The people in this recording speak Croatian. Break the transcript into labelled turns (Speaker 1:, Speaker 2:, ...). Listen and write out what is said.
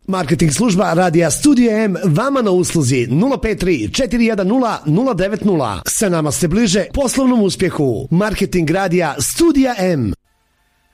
Speaker 1: Marketing služba Radija Studio M vama na usluzi 053 410 090. Sa nama ste bliže poslovnom uspjehu. Marketing Radija Studio M.